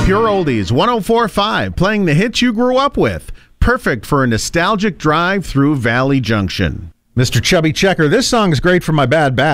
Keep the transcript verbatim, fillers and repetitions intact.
Pure Oldies, one oh four point five, playing the hits you grew up with. Perfect for a nostalgic drive through Valley Junction. Mister Chubby Checker, this song is great for my bad back.